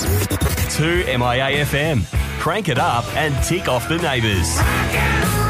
2 MIA FM. Crank it up and tick off the neighbours. Rock and